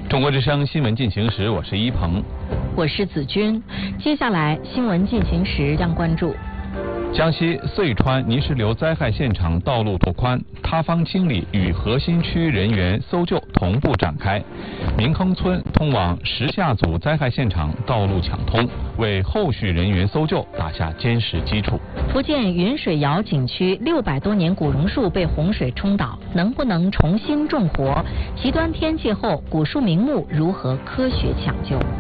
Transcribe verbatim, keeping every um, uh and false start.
中国之声新闻进行时，我是一鹏， 我是子君。接下来新闻进行时将关注。 江西遂川泥石流灾害现场道路拓宽，塌方清理与核心区人员搜救同步展开。明坑村通往石下组灾害现场道路抢通，为后续人员搜救打下坚实基础。 福建云水谣景区六百多年古榕树被洪水冲倒，能不能重新种活？极端天气后，古树名木如何科学抢救？